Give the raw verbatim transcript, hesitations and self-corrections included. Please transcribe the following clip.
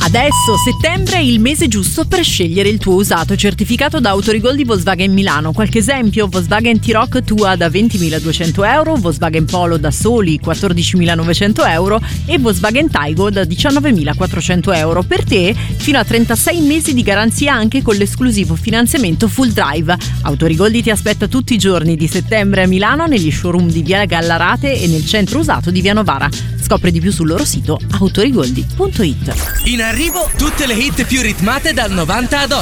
Adesso settembre è il mese giusto per scegliere il tuo usato certificato da Autorigol di Volkswagen Milano. Qualche esempio: Volkswagen T-Roc Tua da ventimiladuecento euro, Volkswagen Polo da soli quattordicimilanovecento euro e Volkswagen Taigo da diciannovemilaquattrocento euro. Per te fino a trentasei mesi di garanzia anche con l'esclusivo finanziamento full drive. Autorigoldi ti aspetta tutti i giorni di settembre a Milano negli showroom di Via Gallarate e nel centro usato di Via Novara. Scopri di più sul loro sito autorigoldi punto it. In arrivo tutte le hit più ritmate dal novanta ad oggi.